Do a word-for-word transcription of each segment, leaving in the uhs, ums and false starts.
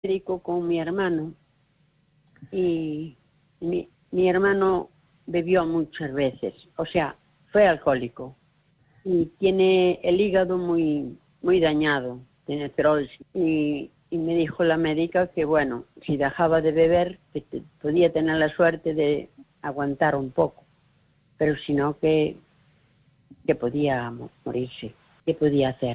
médico con mi hermano y mi, mi hermano bebió muchas veces, o sea, fue alcohólico y tiene el hígado muy muy dañado, tiene cirrosis y, y me dijo la médica que bueno, si dejaba de beber que te, podía tener la suerte de aguantar un poco, pero si no que, que podía morirse, ¿qué podía hacer?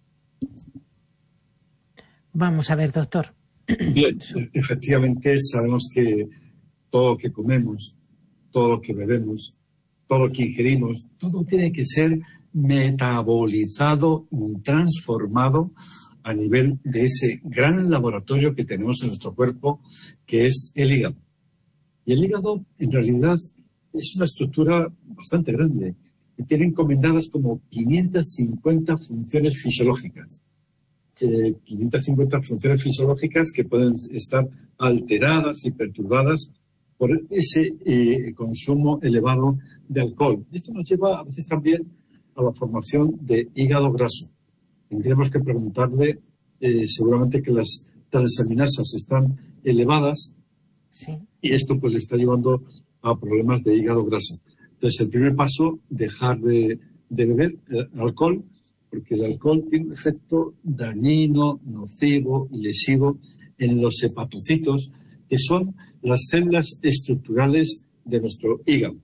Vamos a ver, doctor. Bien, efectivamente sabemos que todo lo que comemos, todo lo que bebemos, todo lo que ingerimos, todo tiene que ser metabolizado y transformado a nivel de ese gran laboratorio que tenemos en nuestro cuerpo, que es el hígado. Y el hígado, en realidad, es una estructura bastante grande, que tiene encomendadas como quinientas cincuenta funciones fisiológicas. Eh, quinientas cincuenta funciones fisiológicas que pueden estar alteradas y perturbadas por ese eh, consumo elevado de alcohol. Esto nos lleva a veces también a la formación de hígado graso. Tendríamos que preguntarle, eh, seguramente que las transaminasas están elevadas, sí, y esto pues le está llevando a problemas de hígado graso. Entonces, el primer paso, dejar de, de beber eh, alcohol, porque el alcohol tiene un efecto dañino, nocivo y lesivo en los hepatocitos, que son las células estructurales de nuestro hígado.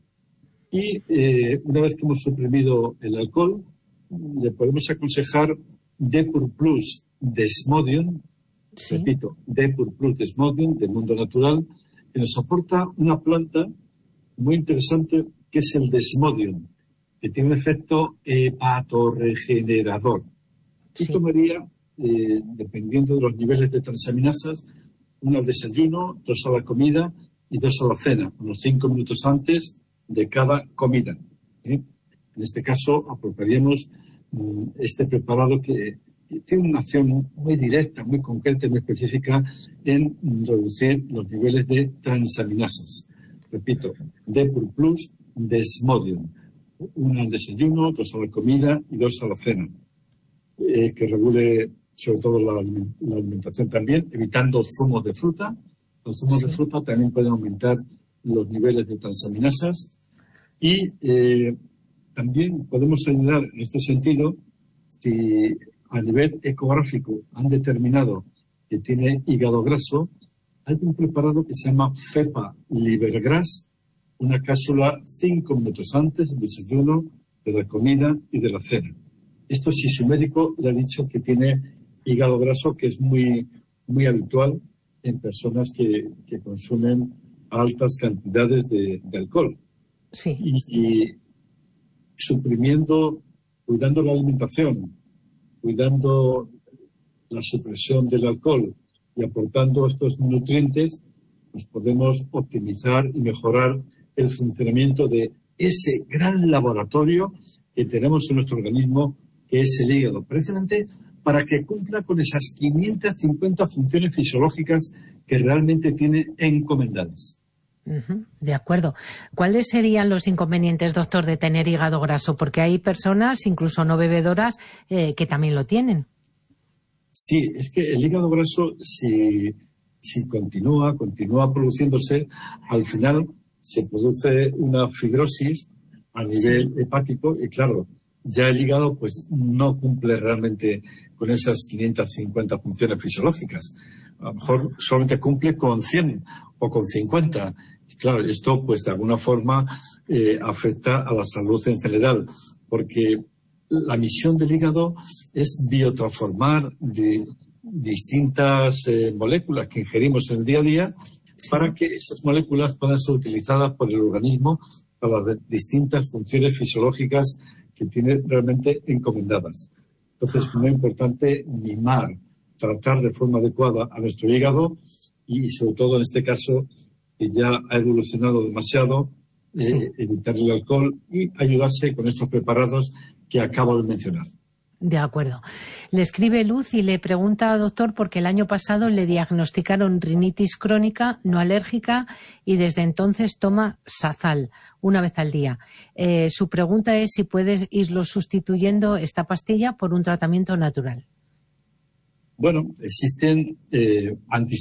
Y eh, una vez que hemos suprimido el alcohol, le podemos aconsejar Depur Plus Desmodium, sí, repito, Depur Plus Desmodium del mundo natural, que nos aporta una planta muy interesante que es el Desmodium, que tiene un efecto hepatorregenerador. Sí. Y tomaría, eh, dependiendo de los niveles de transaminasas, uno al desayuno, dos a la comida y dos a la cena, unos cinco minutos antes de cada comida. ¿eh? En este caso, apropiaríamos mm, este preparado que, que tiene una acción muy directa, muy concreta y muy específica en reducir los niveles de transaminasas. Repito, Depur Plus Desmodium. Una al desayuno, dos a la comida y dos a la cena, eh, que regule sobre todo la, la alimentación también, evitando zumos de fruta. Los zumos sí. de fruta también pueden aumentar los niveles de transaminasas y eh, también podemos ayudar en este sentido que a nivel ecográfico han determinado que tiene hígado graso. Hay un preparado que se llama Fepa Libergras, una cápsula cinco minutos antes del desayuno, de la comida y de la cena. Esto si su médico le ha dicho que tiene hígado graso, que es muy, muy habitual en personas que, que consumen altas cantidades de, de alcohol. Sí. Y, y suprimiendo, cuidando la alimentación, cuidando la supresión del alcohol y aportando estos nutrientes, pues podemos optimizar y mejorar el funcionamiento de ese gran laboratorio que tenemos en nuestro organismo, que es el hígado, precisamente para que cumpla con esas quinientas cincuenta funciones fisiológicas que realmente tiene encomendadas. Uh-huh, de acuerdo. ¿Cuáles serían los inconvenientes, doctor, de tener hígado graso? Porque hay personas, incluso no bebedoras, eh, que también lo tienen. Sí, es que el hígado graso, si, si continúa, continúa produciéndose, al final se produce una fibrosis a nivel sí. hepático y claro, ya el hígado pues no cumple realmente con esas quinientas cincuenta funciones fisiológicas. A lo mejor solamente cumple con cien o con cincuenta. Y claro, esto pues de alguna forma eh, afecta a la salud en general, porque la misión del hígado es biotransformar de distintas eh, moléculas que ingerimos en el día a día sí. para que esas moléculas puedan ser utilizadas por el organismo para las distintas funciones fisiológicas que tiene realmente encomendadas. Entonces, es muy importante mimar, tratar de forma adecuada a nuestro hígado y, sobre todo en este caso, que ya ha evolucionado demasiado, sí. eh, evitar el alcohol y ayudarse con estos preparados que acabo de mencionar. De acuerdo. Le escribe Luz y le pregunta, doctor, porque el año pasado le diagnosticaron rinitis crónica no alérgica y desde entonces toma Sazal una vez al día. Eh, su pregunta es si puedes irlo sustituyendo esta pastilla por un tratamiento natural. Bueno, existen eh,